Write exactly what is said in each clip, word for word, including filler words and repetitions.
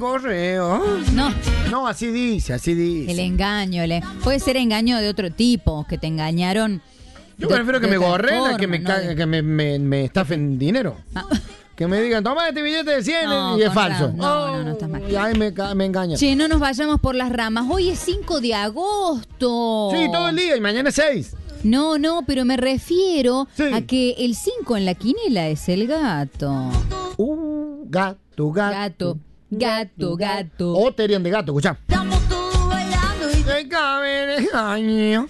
correo. No. No, así dice, así dice. El engaño. Le... Puede ser engaño de otro tipo, que te engañaron. Yo prefiero que me gorren a que me, no ca- de... que me, me, me estafen dinero. Ah. Que me digan, toma este billete de cien No, y es Conrado, falso. no, no, no, estás mal. Y ahí me, ca- me engañan. Che, no nos vayamos por las ramas. Hoy es cinco de agosto. Sí, todo el día y mañana es seis. No, no, pero me refiero Sí. a que el cinco en la quinela es el gato. Uh, gato, gato. Gato, gato, gato. O Terian de gato, escuchá. Estamos todos bailando y Se cabe el año.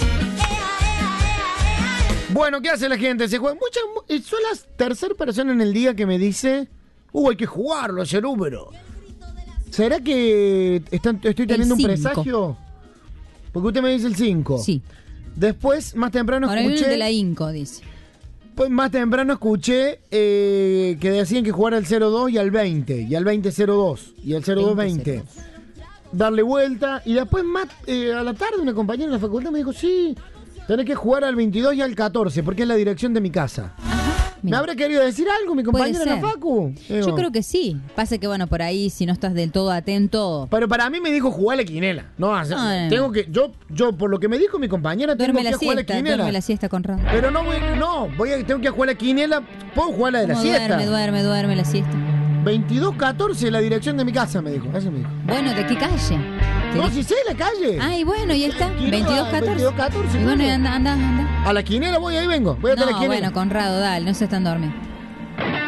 Bueno, ¿qué hace la gente? Se juega. Muchas, mu- son las tercera persona en el día que me dice, uh, hay que jugarlo ese número. ¿Será que están, estoy teniendo un cinco. presagio? Porque usted me dice el cinco. Sí. Después, más temprano Ahora viene el escuché. de la Inco, dice. Pues más temprano escuché eh, que decían que jugar al cero dos y al veinte. Y al veinte cero dos. Y al cero dos veinte. Darle vuelta. Y después más eh, a la tarde una compañera en la facultad me dijo, sí, tenés que jugar al veintidós y al catorce, porque es la dirección de mi casa. ¿Me Mira. habrá querido decir algo mi Puede compañera en la ser. facu? Digo, Yo creo que sí. Pasa que, bueno, por ahí, si no estás del todo atento, Pero para mí me dijo jugar la quinela. No, o sea, No, no, no. tengo que. Yo, yo, por lo que me dijo mi compañera, tengo duerme que la jugar la siesta, quinela. duerme la siesta, Conrado. Pero no voy, no, voy a, tengo que jugar la quinela. ¿Puedo jugar la de la ¿Cómo siesta? duerme, duerme, duerme la siesta? veintidós catorce, la dirección de mi casa, me dijo. Eso me dijo. Bueno, ¿de qué calle? Te No, di- si sé la calle. Ay, bueno, y está. Quiero veintidós a catorce. veintidós catorce, Y bueno, y claro. anda, anda, anda. A la quinela voy, ahí vengo. Voy a No, la quinela. bueno, Conrado, dale, no se están dormidos.